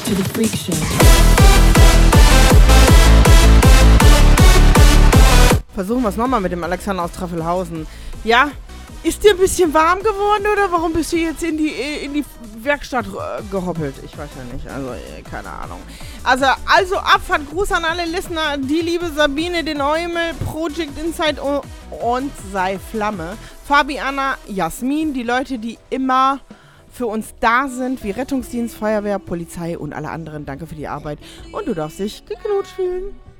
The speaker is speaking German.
to the Freak Show. Versuchen wir es nochmal mit dem Alexander aus Treffelhausen. Ja, ist dir ein bisschen warm geworden oder warum bist du jetzt in die Werkstatt gehoppelt? Ich weiß ja nicht, also keine Ahnung. Also Abfahrt, Gruß an alle Listener, die liebe Sabine, den Eumel, Project Insight und sei Flamme. Fabiana, Jasmin, die Leute, die immer für uns da sind, wie Rettungsdienst, Feuerwehr, Polizei und alle anderen. Danke für die Arbeit und du darfst dich geknutscht fühlen.